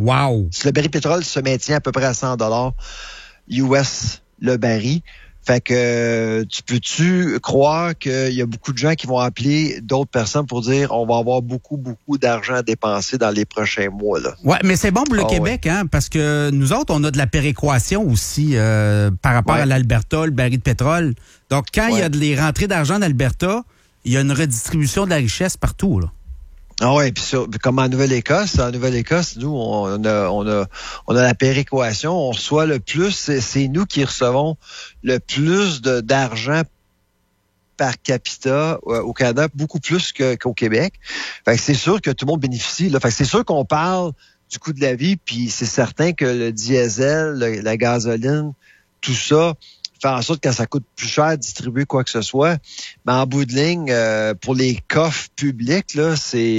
Wow! Si le baril de pétrole se maintient à peu près à 100 $ US le baril, fait que tu peux-tu croire qu'il y a beaucoup de gens qui vont appeler d'autres personnes pour dire on va avoir beaucoup, beaucoup d'argent à dépenser dans les prochains mois, là. Ouais, mais c'est bon pour le Québec, hein, parce que nous autres, on a de la péréquation aussi par rapport à l'Alberta, le baril de pétrole. Donc, quand il y a des rentrées d'argent d'Alberta, il y a une redistribution de la richesse partout, là. Ah ouais, puis comme en Nouvelle-Écosse, nous, on a la péréquation, on reçoit le plus, c'est nous qui recevons le plus d'argent par capita au Canada, beaucoup plus qu'au Québec. Fait que c'est sûr que tout le monde bénéficie, là. Fait que c'est sûr qu'on parle du coût de la vie, puis c'est certain que le diesel, la gasoline, tout ça fait en sorte que ça coûte plus cher de distribuer quoi que ce soit. Mais en bout de ligne, pour les coffres publics, là,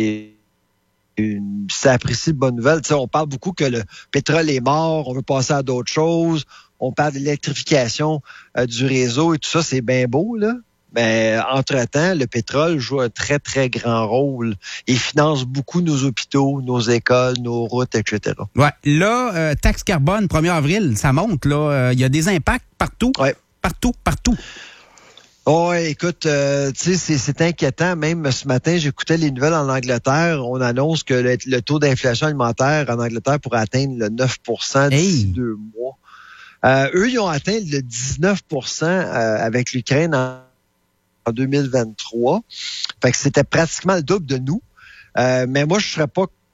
ça apprécie de bonne nouvelle. Tu sais, on parle beaucoup que le pétrole est mort, on veut passer à d'autres choses. On parle de l'électrification du réseau et tout ça, c'est bien beau, là. Mais entre-temps, le pétrole joue un très, très grand rôle et finance beaucoup nos hôpitaux, nos écoles, nos routes, etc. Ouais. Là, taxe carbone, 1er avril, ça monte, là. Il y a des impacts partout. Ouais. Partout. Oh, écoute, tu sais, c'est inquiétant. Même ce matin, j'écoutais les nouvelles en Angleterre. On annonce que le taux d'inflation alimentaire en Angleterre pourrait atteindre le 9 % d'ici 2 mois. Eux, ils ont atteint le 19 % avec l'Ukraine en 2023. Fait que c'était pratiquement le double de nous. Mais moi, je serais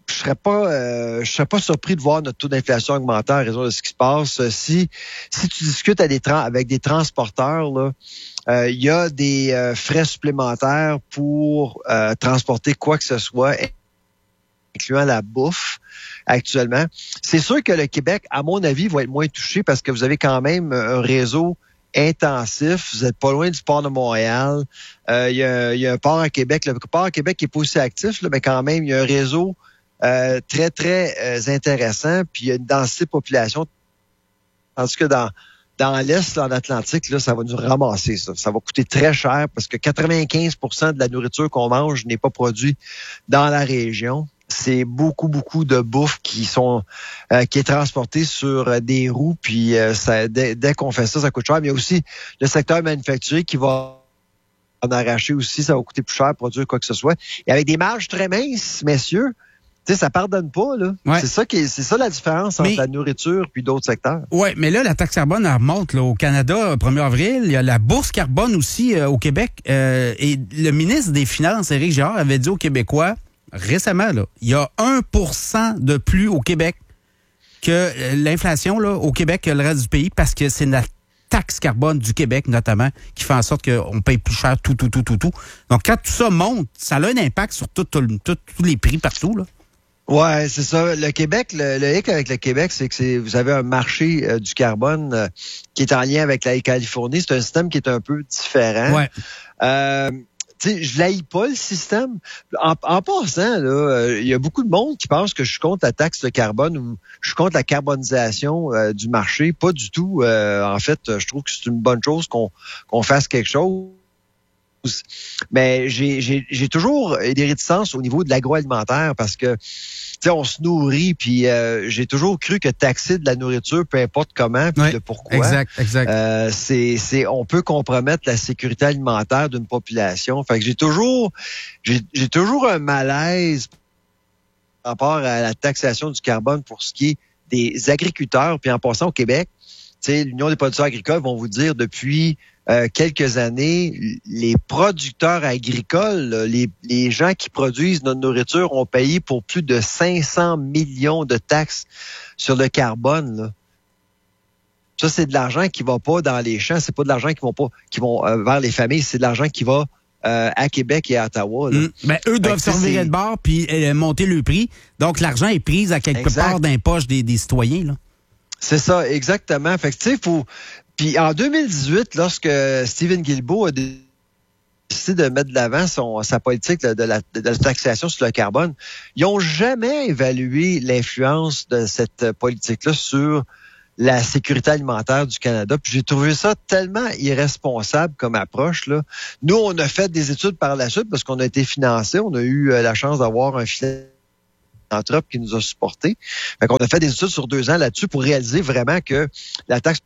pas surpris de voir notre taux d'inflation augmenter en raison de ce qui se passe. Si tu discutes avec des transporteurs, là, il y a des frais supplémentaires pour transporter quoi que ce soit, incluant la bouffe actuellement. C'est sûr que le Québec, à mon avis, va être moins touché parce que vous avez quand même un réseau intensif. Vous n'êtes pas loin du port de Montréal. Il y a un port à Québec. Le port à Québec n'est pas aussi actif, là, mais quand même, il y a un réseau très, très intéressant. Puis il y a une densité de population. Tandis que dans l'Est, là, en Atlantique, là, ça va nous ramasser, ça. Ça va coûter très cher parce que 95 % de la nourriture qu'on mange n'est pas produite dans la région. C'est beaucoup, beaucoup de bouffe qui est transportée sur des roues, puis dès qu'on fait ça, ça coûte cher. Mais il y a aussi le secteur manufacturier qui va en arracher aussi, ça va coûter plus cher pour produire quoi que ce soit. Et avec des marges très minces, messieurs, tu sais, ça pardonne pas, là. Ouais. C'est ça la différence entre la nourriture puis d'autres secteurs. Oui, mais là, la taxe carbone, elle remonte là, au Canada, 1er avril. Il y a la bourse carbone aussi au Québec. Et le ministre des Finances, Éric Girard, avait dit aux Québécois, récemment, là, il y a 1 % de plus au Québec que l'inflation là, au Québec que le reste du pays parce que c'est la taxe carbone du Québec, notamment, qui fait en sorte qu'on paye plus cher tout. Donc, quand tout ça monte, ça a un impact sur tous les prix partout, là. Ouais, c'est ça. Le Québec, le hic avec le Québec, c'est que vous avez un marché du carbone qui est en lien avec la Californie. C'est un système qui est un peu différent. Ouais. Tu sais, je l'haïs pas le système. En passant, là, il y a beaucoup de monde qui pense que je suis contre la taxe de carbone ou je suis contre la carbonisation du marché. Pas du tout. En fait, je trouve que c'est une bonne chose qu'on fasse quelque chose. Mais j'ai toujours des réticences au niveau de l'agroalimentaire parce que tu sais, on se nourrit, puis j'ai toujours cru que taxer de la nourriture, peu importe comment, puis de pourquoi. Exact. On peut compromettre la sécurité alimentaire d'une population. Fait que j'ai toujours un malaise par rapport à la taxation du carbone pour ce qui est des agriculteurs. Puis en passant au Québec, tu sais, l'Union des producteurs agricoles vont vous dire depuis quelques années, les producteurs agricoles, les gens qui produisent notre nourriture ont payé pour plus de 500 millions de taxes sur le carbone, là. Ça, c'est de l'argent qui va pas dans les champs, c'est pas de l'argent qui vont vers les familles, c'est de l'argent qui va à Québec et à Ottawa, là. Ben, eux doivent se revirer de bord puis monter le prix. Donc, l'argent est pris à quelque part dans les poches des citoyens, là. C'est ça, exactement. Fait que, tu sais, Puis en 2018, lorsque Stephen Guilbeault a décidé de mettre de l'avant sa politique de la taxation sur le carbone, ils n'ont jamais évalué l'influence de cette politique-là sur la sécurité alimentaire du Canada. Puis j'ai trouvé ça tellement irresponsable comme approche, là. Nous, on a fait des études par la suite parce qu'on a été financés. On a eu la chance d'avoir un filet philanthrope qui nous a supportés. Fait qu'on a fait des études sur 2 ans là-dessus pour réaliser vraiment que la taxe...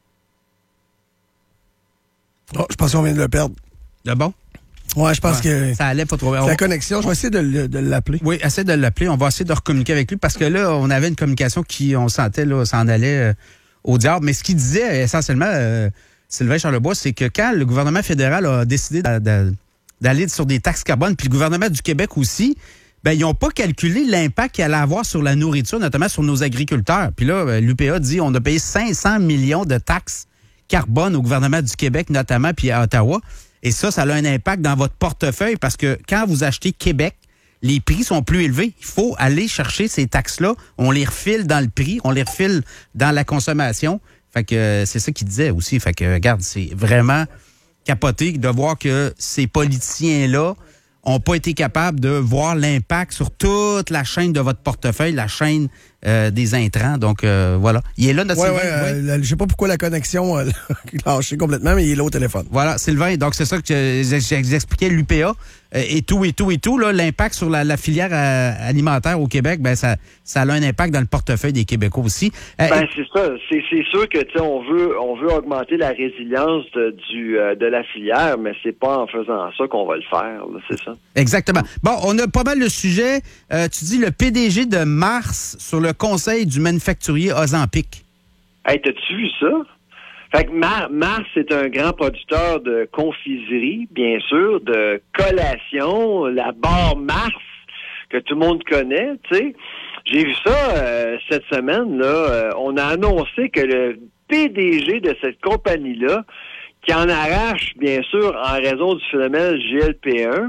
Oh, je pense qu'on vient de le perdre. Ah bon? Ouais, je pense que ça allait pas trop bien. La connexion, je vais essayer de l'appeler. Oui, essaie de l'appeler. On va essayer de recommuniquer avec lui parce que là, on avait une communication qui, on sentait, là, s'en allait au diable. Mais ce qu'il disait essentiellement, Sylvain Charlebois, c'est que quand le gouvernement fédéral a décidé d'aller sur des taxes carbone, puis le gouvernement du Québec aussi, ben ils n'ont pas calculé l'impact qu'il allait avoir sur la nourriture, notamment sur nos agriculteurs. Puis là, l'UPA dit on a payé 500 millions de taxes carbone au gouvernement du Québec, notamment, puis à Ottawa. Et ça a un impact dans votre portefeuille parce que quand vous achetez Québec, les prix sont plus élevés. Il faut aller chercher ces taxes-là. On les refile dans le prix, on les refile dans la consommation. Fait que c'est ça qu'il disait aussi. Fait que, regarde, c'est vraiment capoté de voir que ces politiciens-là n'ont pas été capables de voir l'impact sur toute la chaîne de votre portefeuille, la chaîne des intrants. Donc, voilà. Il est là, notre Sylvain. Je sais pas pourquoi la connexion a lâché complètement, mais il est là au téléphone. Voilà, Sylvain. Donc, c'est ça que j'expliquais, l'UPA et tout. Là, l'impact sur la filière alimentaire au Québec, ben ça a un impact dans le portefeuille des Québécois aussi. C'est ça. C'est sûr que on veut augmenter la résilience de la filière, mais c'est pas en faisant ça qu'on va le faire. Là, c'est ça. Exactement. Bon, on a pas mal le sujet. Tu dis le PDG de Mars sur le conseil du manufacturier Ozempic. Hey, t'as-tu vu ça? Fait que Mars, c'est un grand producteur de confiserie, bien sûr, de collations, la barre Mars, que tout le monde connaît, tu sais. J'ai vu ça cette semaine, là. On a annoncé que le PDG de cette compagnie-là, qui en arrache, bien sûr, en raison du phénomène GLP-1,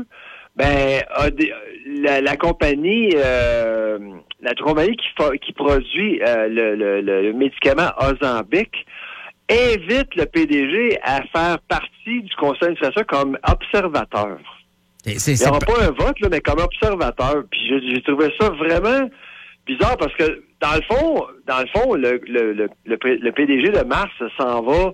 la compagnie qui produit le médicament Ozempic invite le PDG à faire partie du conseil d'administration comme observateur. Il n'y aura pas un vote, là, mais comme observateur. Puis j'ai trouvé ça vraiment bizarre parce que dans le fond, le PDG de Mars s'en va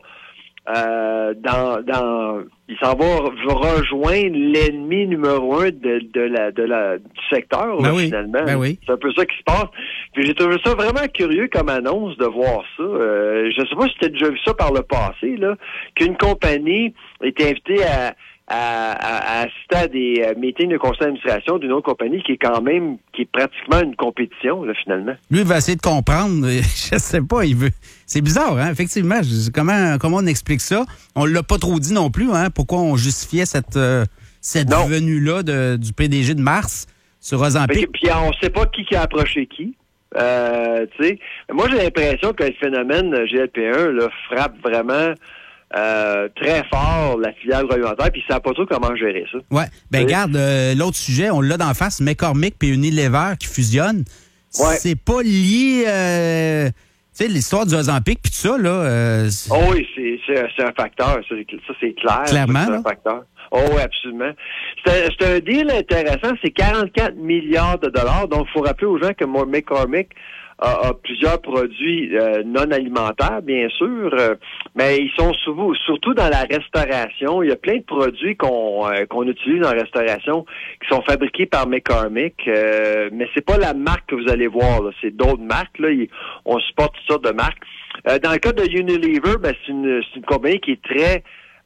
il s'en va rejoindre l'ennemi numéro 1 du secteur, finalement. Ben oui. C'est un peu ça qui se passe. Puis j'ai trouvé ça vraiment curieux comme annonce de voir ça. Je sais pas si tu as déjà vu ça par le passé, là, qu'une compagnie est invitée à assister à des meetings de conseil d'administration d'une autre compagnie qui est pratiquement une compétition, là, finalement. Lui, il va essayer de comprendre. Je sais pas, il veut. C'est bizarre, hein? Effectivement. Comment on explique ça? On l'a pas trop dit non plus, hein? Pourquoi on justifiait cette venue-là du PDG de Mars sur Ozempic? Puis on sait pas qui a approché qui. Tu sais. Moi, j'ai l'impression que le phénomène GLP-1 là, frappe vraiment très fort la filière agroalimentaire, puis ils savent pas trop comment gérer ça. Ouais. Ben, regarde, l'autre sujet, on l'a d'en face, McCormick puis Unilever qui fusionnent. Ouais. C'est pas lié, tu sais, l'histoire du Ozempic puis tout ça, là. Oh oui, c'est un facteur, ça c'est clair. Clairement, c'est un facteur. Oh oui, absolument. C'est un deal intéressant, c'est 44 milliards de dollars, donc il faut rappeler aux gens que McCormick a plusieurs produits non alimentaires, bien sûr, mais ils sont surtout dans la restauration. Il y a plein de produits qu'on utilise en restauration qui sont fabriqués par McCormick, mais c'est pas la marque que vous allez voir, là. C'est d'autres marques. Là. On supporte toutes sortes de marques. Dans le cas de Unilever, c'est une compagnie qui est très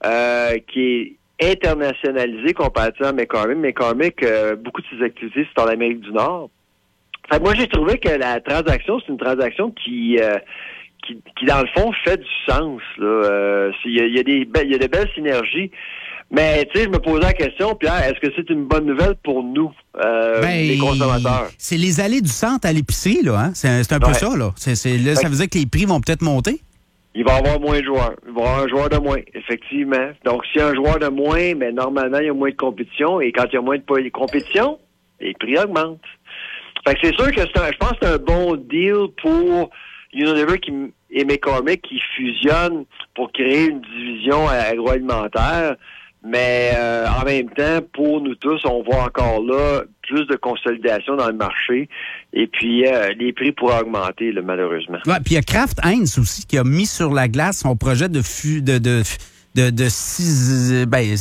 qui est internationalisée comparativement à McCormick. McCormick, beaucoup de ses activités, c'est en Amérique du Nord. Fait que moi, j'ai trouvé que la transaction, c'est une transaction qui dans le fond, fait du sens. Il y a de belles synergies. Mais, tu sais, je me posais la question, Pierre, est-ce que c'est une bonne nouvelle pour nous, les consommateurs? C'est les allées du centre à l'épicerie, là. Hein? C'est un peu ça, là. Là, ça veut dire que les prix vont peut-être monter? Il va y avoir moins de joueurs. Il va y avoir un joueur de moins, effectivement. Donc, s'il y a un joueur de moins, mais normalement, il y a moins de compétition. Et quand il y a moins de compétition, les prix augmentent. Fait que c'est sûr que je pense que c'est un bon deal pour Unilever et McCormick qui fusionnent pour créer une division agroalimentaire. Mais en même temps, pour nous tous, on voit encore là plus de consolidation dans le marché. Et puis, les prix pourraient augmenter, là, malheureusement. Ouais, puis il y a Kraft Heinz aussi qui a mis sur la glace son projet de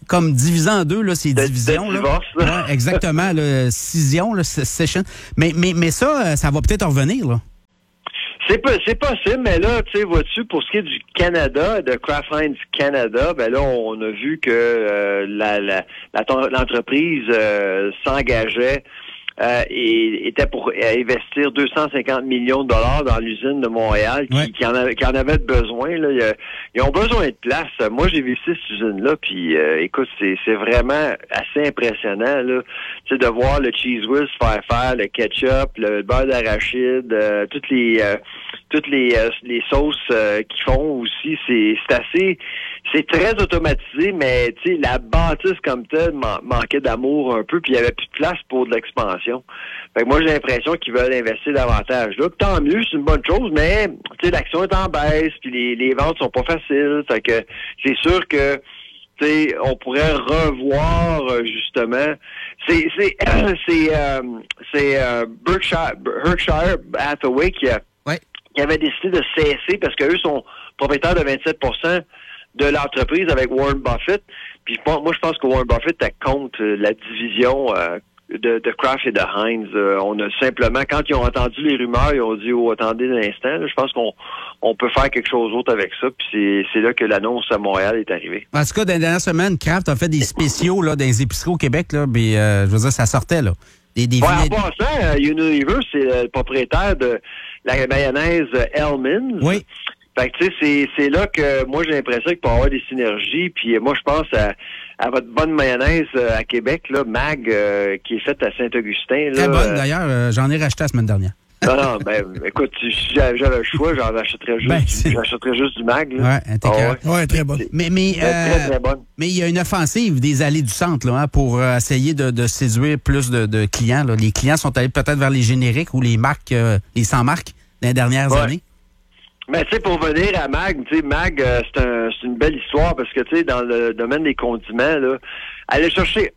comme divisé en deux, là, ces divisions. De divorce, là. Ouais, exactement, là, scission, là, session. Mais ça va peut-être revenir, là. C'est possible, mais là, tu sais, vois-tu, pour ce qui est du Canada, de Kraft Heinz Canada, ben là, on a vu que l'entreprise s'engageait et était pour investir 250 millions de dollars dans l'usine de Montréal qui en avait besoin. Là. Ils ont besoin de place. Moi, j'ai visité cette usine-là, puis écoute, c'est vraiment assez impressionnant là, tu sais, de voir le Cheese Whiz faire le ketchup, le beurre d'arachide, toutes les sauces qu'ils font aussi. C'est très automatisé, mais tu sais, la bâtisse comme telle manquait d'amour un peu, puis il y avait plus de place pour de l'expansion. Fait que moi, j'ai l'impression qu'ils veulent investir davantage là. Tant mieux, c'est une bonne chose, mais tu sais, l'action est en baisse, puis les ventes sont pas faciles. Fait que c'est sûr que tu sais, on pourrait revoir justement. C'est Berkshire Hathaway qui avait décidé de cesser parce qu'eux sont propriétaires de 27% de l'entreprise avec Warren Buffett. Puis moi, je pense que Warren Buffett est contre la division de Kraft et de Heinz. On a simplement, quand ils ont entendu les rumeurs, ils ont dit attendez un instant, là, je pense qu'on peut faire quelque chose d'autre avec ça. Puis c'est là que l'annonce à Montréal est arrivée. En tout cas, dans les dernières semaines, Kraft a fait des spéciaux là, dans les épiceries au Québec. Là, mais, je veux dire, ça sortait. Là. En passant, Unilever, c'est le propriétaire de la mayonnaise Hellmann's. Oui. Fait que tu sais, c'est là que moi j'ai l'impression qu'il peut y avoir des synergies. Puis moi je pense à votre bonne mayonnaise à Québec, là, Mag, qui est faite à Saint-Augustin. Très bonne d'ailleurs, j'en ai racheté la semaine dernière. Non, écoute, si j'avais le choix, j'en achèterais juste du Mag. Là. Ouais, très bonne. Mais très bonne. Mais il y a une offensive des allées du centre là, hein, pour essayer de séduire plus de clients. Là. Les clients sont allés peut-être vers les génériques ou les marques, les 100 marques dans les dernières années. Mais tu sais, pour venir à Mag, tu sais, Mag, c'est une belle histoire parce que tu sais, dans le domaine des condiments, là, aller chercher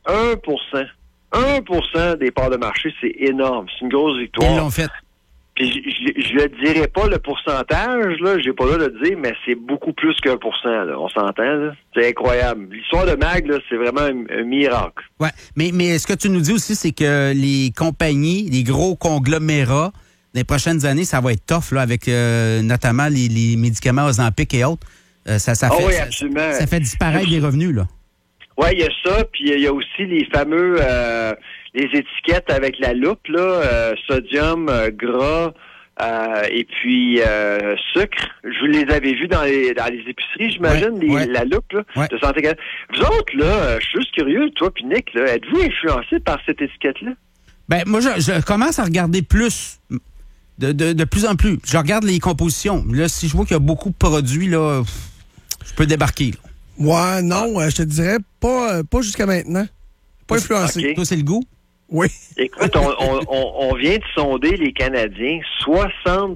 1% des parts de marché, c'est énorme. C'est une grosse victoire. Ils l'ont fait. Puis je ne dirais pas le pourcentage, là, j'ai pas là de le dire, mais c'est beaucoup plus qu'1%, là. On s'entend, là. C'est incroyable. L'histoire de Mag, là, c'est vraiment un miracle. Ouais. Mais ce que tu nous dis aussi, c'est que les compagnies, les gros conglomérats, dans les prochaines années, ça va être tough, là, avec notamment les médicaments Ozempic et autres. Ça fait disparaître les revenus, là. Oui, il y a ça, puis il y a aussi les fameux les étiquettes avec la loupe, là, sodium, gras, et puis sucre. Je vous les avais vus dans les épiceries, j'imagine, la loupe là, de Santé Canada. Vous autres, là, je suis juste curieux, toi puis Nick, là, êtes-vous influencés par cette étiquette-là? Ben moi, je commence à regarder plus. De plus en plus. Je regarde les compositions. Là, si je vois qu'il y a beaucoup de produits, là, je peux débarquer. Là. Ouais, non, je te dirais pas jusqu'à maintenant. Pas influencé. Okay. Toi, c'est le goût? Oui. Écoute, on vient de sonder les Canadiens. 63%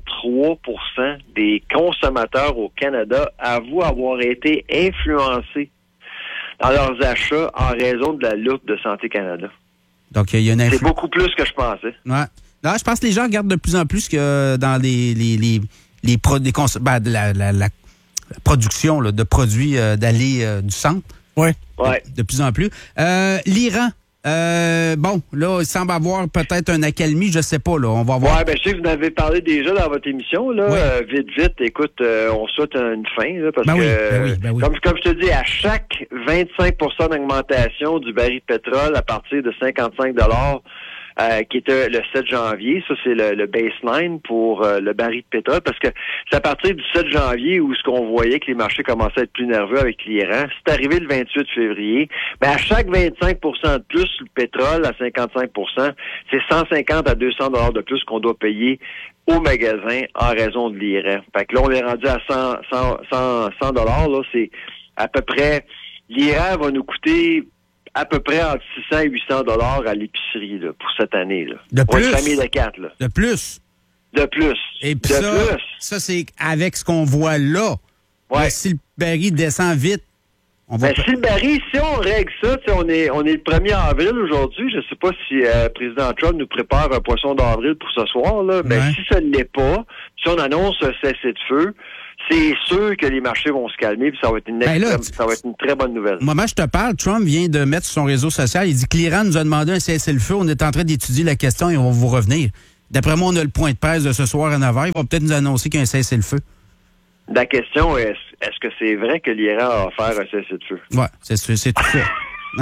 des consommateurs au Canada avouent avoir été influencés dans leurs achats en raison de la loupe de Santé Canada. Donc, il y a une c'est beaucoup plus que je pensais. Ouais. Là, je pense que les gens regardent de plus en plus que dans les produits la production là, de produits d'allées du centre. Oui. De plus en plus. L'Iran. Bon, là, il semble avoir peut-être un accalmie, je sais pas, là. On va voir. Ouais, je sais que vous en avez parlé déjà dans votre émission, là. Vite, écoute, on souhaite une fin, là, parce que, comme je te dis, à chaque 25% d'augmentation du baril de pétrole à partir de 55 qui était le 7 janvier. Ça, c'est le baseline pour le baril de pétrole, parce que c'est à partir du 7 janvier où ce qu'on voyait que les marchés commençaient à être plus nerveux avec l'Iran. C'est arrivé le 28 février. Mais à chaque 25% de plus, le pétrole à 55%, c'est 150 à 200 $ de plus qu'on doit payer au magasin en raison de l'Iran. Fait que là, on est rendu à 100 $, là. C'est à peu près, l'Iran va nous coûter à peu près entre 600 et 800 $ à l'épicerie là, pour cette année. Là. De pour plus? une famille de 4. Là. De plus? De plus. Et puis ça, c'est avec ce qu'on voit là. Ouais. Là, si le baril descend vite, on va... si le baril, si on règle ça, on est le 1er avril aujourd'hui, je ne sais pas si le président Trump nous prépare un poisson d'avril pour ce soir, là, mais si ça ne l'est pas, si on annonce un cessez-le-feu, c'est sûr que les marchés vont se calmer, puis ça va être ça va être une très bonne nouvelle. Au moment où je te parle, Trump vient de mettre sur son réseau social, il dit que l'Iran nous a demandé un cessez-le-feu. On est en train d'étudier la question et on va vous revenir. D'après moi, on a le point de presse de ce soir à 9h. Ils vont peut-être nous annoncer qu'il y a un cessez-le-feu. La question est, est-ce que c'est vrai que l'Iran a offert un cessez-le-feu? Oui, c'est tout fait.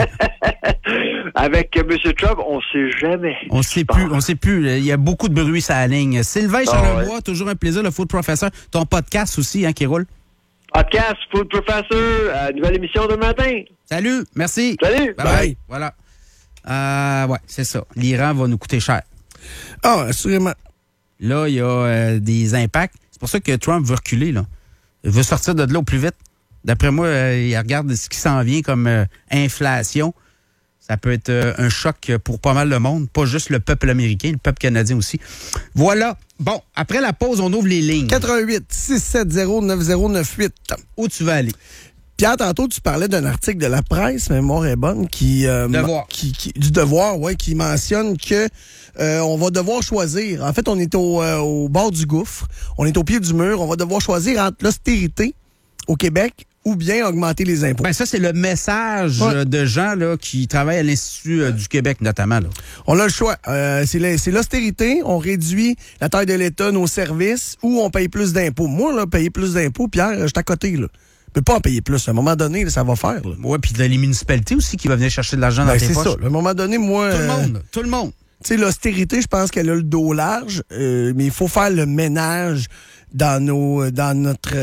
Avec M. Trump, on ne sait jamais. On sait plus. Il y a beaucoup de bruit sur la ligne. Sylvain Charlebois, toujours un plaisir, le Food Professor. Ton podcast aussi, qui roule. Podcast, Food Professor, nouvelle émission de matin. Salut, merci. Salut. Bye. Voilà. Ouais, c'est ça. L'Iran va nous coûter cher. Ah, assurément. Là, il y a des impacts. C'est pour ça que Trump veut reculer, là. Il veut sortir de là au plus vite. D'après moi, il regarde ce qui s'en vient comme inflation. Ça peut être un choc pour pas mal de monde, pas juste le peuple américain, le peuple canadien aussi. Voilà. Bon, après la pause, on ouvre les lignes. 88-670-9098. Où tu vas aller? Pierre, tantôt, tu parlais d'un article de la presse, mémoire est bonne, du Devoir, qui mentionne que on va devoir choisir. En fait, on est au bord du gouffre, on est au pied du mur, on va devoir choisir entre l'austérité au Québec ou bien augmenter les impôts. Ben ça, c'est le message de gens là, qui travaillent à l'Institut du Québec, notamment. Là. On a le choix. C'est l'austérité, on réduit la taille de l'État, nos services, ou on paye plus d'impôts. Moi, là, payer plus d'impôts, Pierre, je suis à côté, là. Je peux pas en payer plus. À un moment donné, là, ça va faire. Oui, puis les municipalités aussi qui vont venir chercher de l'argent dans tes poches. C'est ça. À un moment donné, moi... Tout le monde. Tu sais, l'austérité, je pense qu'elle a le dos large, mais il faut faire le ménage dans notre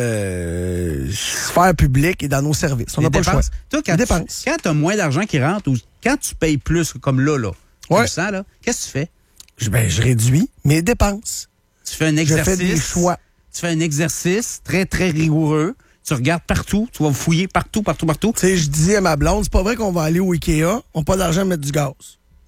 sphère publique et dans nos services. On n'a pas le choix. Toi, quand tu as moins d'argent qui rentre ou quand tu payes plus, comme là, tu le sens, là, qu'est-ce que tu fais? Je réduis mes dépenses. Tu fais un exercice. Je fais des choix. Tu fais un exercice très, très rigoureux. Tu regardes partout, tu vas fouiller partout. Tu sais, je dis à ma blonde, c'est pas vrai qu'on va aller au Ikea, on n'a pas d'argent à mettre du gaz.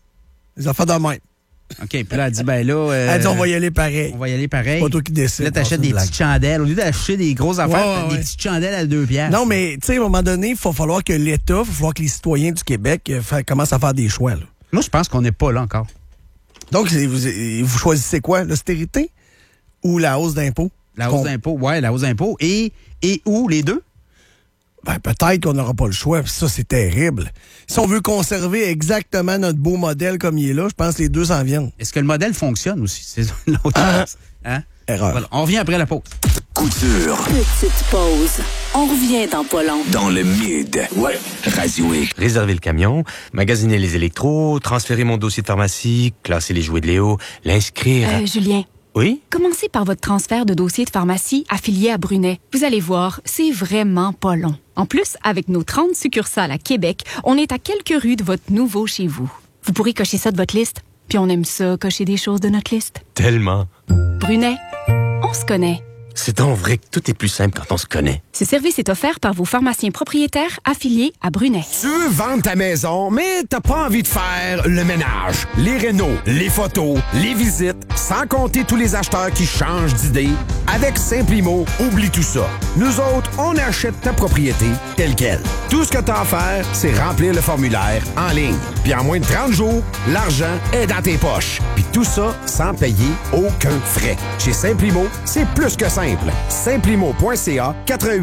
Les affaires de même. OK, puis là, elle dit, ben là... elle dit, on va y aller pareil. On va y aller pareil. C'est pas toi qui décides. Là, t'achètes des petites chandelles. Au lieu d'acheter des grosses affaires, des petites chandelles à 2 piastres. Non, mais, tu sais, à un moment donné, il va falloir que l'État, il va falloir que les citoyens du Québec commencent à faire des choix, là. Moi, je pense qu'on n'est pas là encore. Donc, vous choisissez quoi? L'austérité ou la hausse d'impôts? La hausse d'impôts, oui, la hausse d'impôts. Et où, les deux? Ben, peut-être qu'on n'aura pas le choix, puis ça, c'est terrible. Si on veut conserver exactement notre beau modèle comme il est là, je pense que les deux s'en viennent. Est-ce que le modèle fonctionne aussi? C'est l'autre hein? Erreur. Voilà, on revient après la pause. Coup dur. Petite pause. On revient dans pas long. Dans le mid. Ouais. Radio X. Réserver le camion, magasiner les électros, transférer mon dossier de pharmacie, classer les jouets de Léo, l'inscrire... Julien. Oui? Commencez par votre transfert de dossier de pharmacie affilié à Brunet. Vous allez voir, c'est vraiment pas long. En plus, avec nos 30 succursales à Québec, on est à quelques rues de votre nouveau chez vous. Vous pourrez cocher ça de votre liste. Puis on aime ça, cocher des choses de notre liste. Tellement. Brunet, on se connaît. C'est donc vrai que tout est plus simple quand on se connaît. Ce service est offert par vos pharmaciens propriétaires affiliés à Brunet. Tu veux vendre ta maison, mais t'as pas envie de faire le ménage, les rénaux, les photos, les visites, sans compter tous les acheteurs qui changent d'idée. Avec Simplimo, oublie tout ça. Nous autres, on achète ta propriété telle quelle. Tout ce que t'as à faire, c'est remplir le formulaire en ligne. Puis en moins de 30 jours, l'argent est dans tes poches. Puis tout ça sans payer aucun frais. Chez Simplimo, c'est plus que simple. Simplimo.ca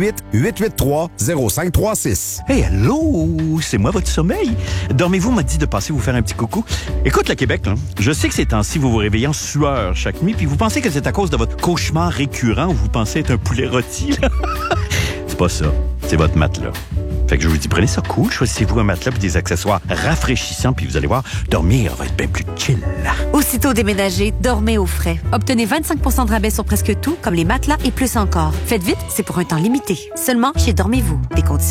88-883-0536. Hey, allô, c'est moi votre sommeil. Dormez-vous m'a dit de passer vous faire un petit coucou. Écoute le Québec, là, je sais que ces temps-ci, vous vous réveillez en sueur chaque nuit, puis vous pensez que c'est à cause de votre cauchemar récurrent où vous pensez être un poulet rôti. C'est pas ça, c'est votre matelas. Fait que je vous dis, prenez ça cool, choisissez-vous un matelas et des accessoires rafraîchissants, puis vous allez voir, dormir va être bien plus chill. Aussitôt déménagé, dormez au frais. Obtenez 25 % de rabais sur presque tout, comme les matelas et plus encore. Faites vite, c'est pour un temps limité. Seulement chez Dormez-vous. Des conditions